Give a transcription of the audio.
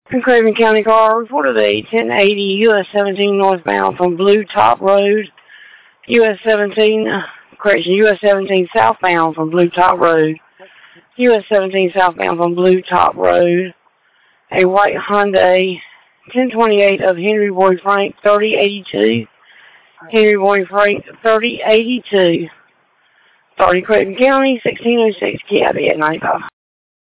Craven County car reported a 1080 US 17 northbound from Blue Top Road, US 17 southbound from Blue Top Road, US 17 southbound from Blue Top Road. A white Hyundai 1028 of Henry Boy Frank 3082. Henry Boy Frank 3082. 30 Creighton County, 1606 Cabby at 95.